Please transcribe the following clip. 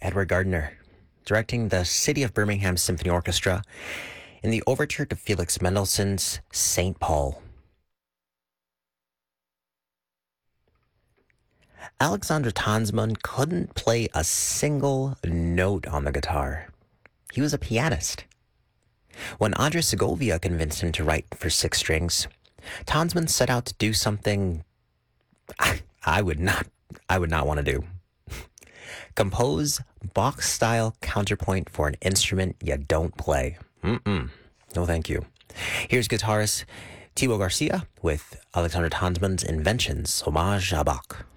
Edward Gardner, directing the City of Birmingham Symphony Orchestra in the overture to Felix Mendelssohn's St. Paul. Alexander Tansman couldn't play a single note on the guitar. He was a pianist. When Andres Segovia convinced him to write for six strings, Tansman set out to do something I would not want to do. Compose Bach-style counterpoint for an instrument you don't play. No, thank you. Here's guitarist Thibaut Garcia with Alexander Tansman's Inventions, Hommage à Bach.